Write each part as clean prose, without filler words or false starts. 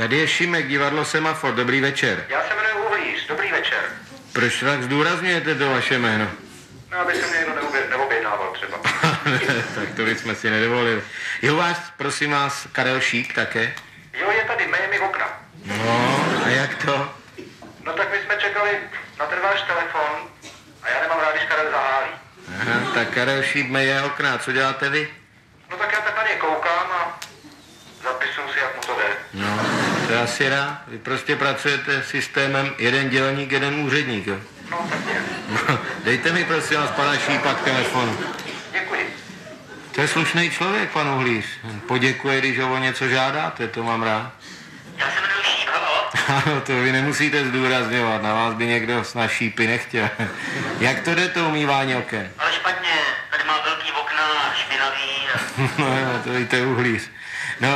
Tady je Šimek, divadlo Semafor, dobrý večer. Já se jmenuji Uhlíř, dobrý večer. Proč tak zdůrazňujete to vaše jméno? No, aby se mě někdo neobjednával třeba. Tak to bychom si nedovolili. Je u vás, prosím vás, Karel Šíp také? Jo, je tady, meje mi okna. No, a jak to? No tak my jsme čekali na ten váš telefon a já nemám rád, když Karel zahálí. Aha, tak Karel Šíp meje okna, co děláte vy? No tak já tak na ně koukám a zapisuju si, jak mu to jde. No, to já si rád. Vy prostě pracujete systémem jeden dělník, jeden úředník, jo? No, tak nějak. No, dejte mi prosím vás pana Šípa k telefonu. Děkuji. To je slušný člověk, pan Uhlíř. Poděkuje, když ho o něco žádáte, to mám rád. Já se jmenuji Šíp, halo? Ano, to vy nemusíte zdůrazňovat, na vás by někdo na šípy nechtěl. Jak to jde, to umývání oken? Ale špatně, tady má velký okna, špinavý. No jo, to víte Uhlíř. No,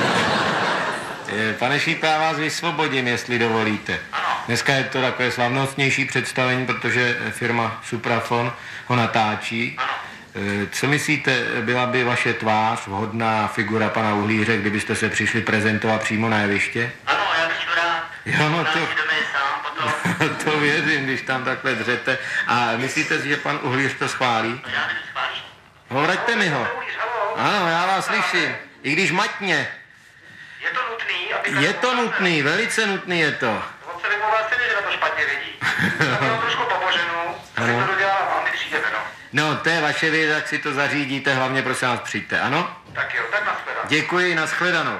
pane Šípe, já vás vysvobodím, jestli dovolíte. Ano. Dneska je to takové slavnostnější představení, protože firma Suprafon ho natáčí. Ano. Co myslíte, byla by vaše tvář vhodná figura pana Uhlíře, kdybyste se přišli prezentovat přímo na jeviště? Ano, já bych to rád. Jo, no to... sám potom. To věřím, když tam takhle dřete. A myslíte si, že pan Uhlíř to schválí? No já nevím, schválíš. No, vraťte mi ho. Ano, já vás slyším. I když matně. Je to nutný, aby... Je to nutný, velice nutný je to. On se vymlouvá stejně, že na to špatně vidí. Tak jenom trošku poboženu, aby to dodělal a my přijdeme, no. No, to je vaše věc, jak si to zařídíte, hlavně prosím vás přijďte, ano? Tak jo, tak nashledanou. Děkuji, nashledanou.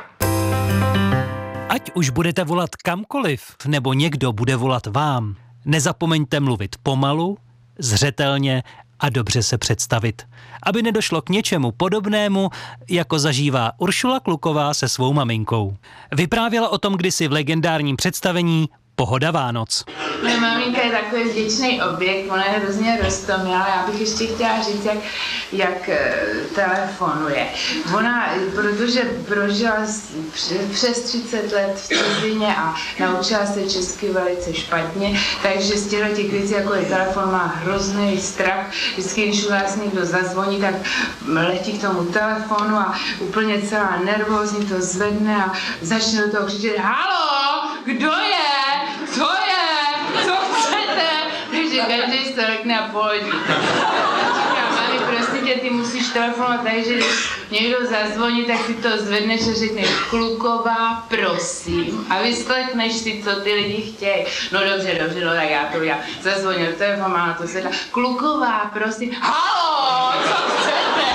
Ať už budete volat kamkoliv, nebo někdo bude volat vám, nezapomeňte mluvit pomalu, zřetelně a dobře se představit, aby nedošlo k něčemu podobnému, jako zažívá Uršula Kluková se svou maminkou. Vyprávěla o tom kdysi v legendárním představení Pohoda Vánoc. Moje maminka je takový vděčný objekt, ona je hrozně roztomilá. Já bych ještě chtěla říct, jak telefonuje. Ona, protože prožila přes 30 let v cizině a naučila se česky velice špatně, takže z těch věcí, jako je telefon, má hrozný strach. Vždycky, když u nás někdo zazvoní, tak letí k tomu telefonu a úplně celá nervózní to zvedne a začne do toho křičet: halo, kdo je? Co je? Co chcete? Takže každý se lekne a položí. Říkám, mami, prosím tě, ty musíš telefonovat, takže když někdo zazvoní, tak si to zvedneš a řekneš: Kluková, prosím. A vyslechneš si, co ty lidi chtějí. No dobře, no tak já to udělám. Zazvonil telefon, má na to sedla: Kluková, prosím. Halo, co chcete?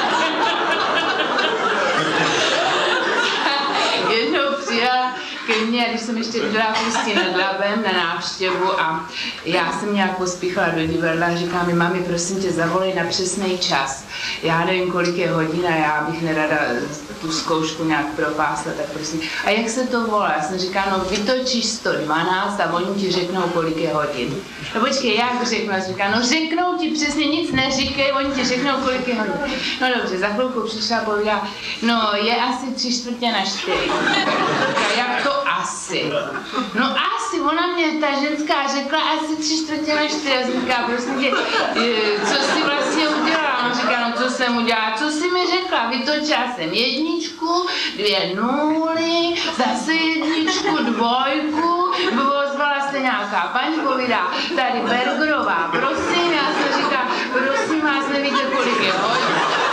Jednou přijela ke mně, když jsem ještě byla v Ústí nad Labem na návštěvu a já jsem nějak pospíchala do divadla a říká mi: mami, prosím tě, zavolej na přesný čas. Já nevím, kolik je hodin a já bych nerada tu zkoušku nějak propásla, tak prosím. A jak se to volá? Já jsem říkala: no vytočíš 112 a oni ti řeknou, kolik je hodin. No počkej, jak řeknu? Já říká: no řeknou ti přesně, nic neříkej, oni ti řeknou, kolik je hodin. No dobře, za chvilku přišla a povídala: no je asi 3/4 na 4. Jak to asi? No asi, ona mě, ta ženská, řekla asi 3/4 na 4. Já jsem říkala: prosím tě, co jsi vlastně udělala? On říká: no co jsem udělala? Co jsi mi řekla? Vytočila jsem 1, 2 nuly, zase 1, 2, ozvala se nějaká paní, povídá: tady Bergerová, prosím. Já jsem říkala: prosím vás, nevíte, kolik je hodin?